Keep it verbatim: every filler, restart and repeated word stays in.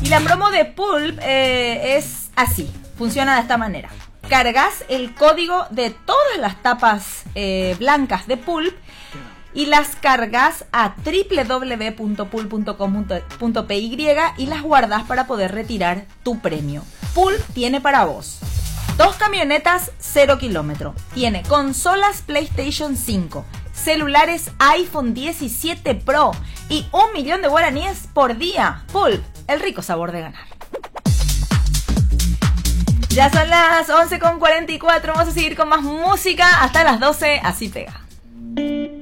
Y la promo de Pulp eh, es así, funciona de esta manera. Cargas el código de todas las tapas eh, blancas de Pulp y las cargas a doble u doble u doble u punto pulp punto com punto p y y las guardas para poder retirar tu premio. Pulp tiene para vos dos camionetas cero kilómetro, tiene consolas PlayStation cinco, celulares iPhone diecisiete Pro y un millón de guaraníes por día. Pulp, el rico sabor de ganar. Ya son las once con cuarenta y cuatro, vamos a seguir con más música hasta las doce, así pega.